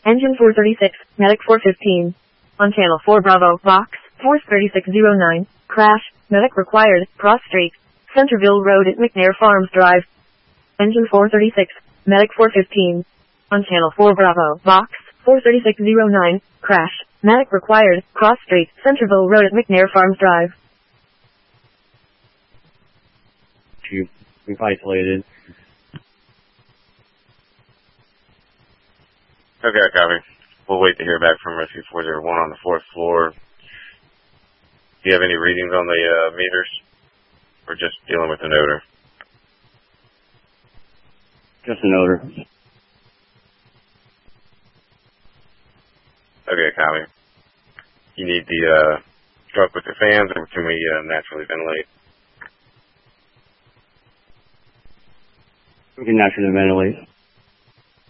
Engine 436, Medic 415. On channel 4 Bravo, Box, Force 3609, crash, medic required, Cross Street, Centerville Road at McNair Farms Drive. Engine 436, Medic 415. On channel 4 Bravo, Box, 43609, crash, medic required, Cross Street, Centerville Road at McNair Farms Drive. We've isolated. Okay, copy. We'll wait to hear back from Rescue 401 on the 4th floor. Do you have any readings on the meters? Or just dealing with an odor? Just an odor. Okay, copy. You need the truck with the fans, or can we naturally ventilate? We can naturally ventilate.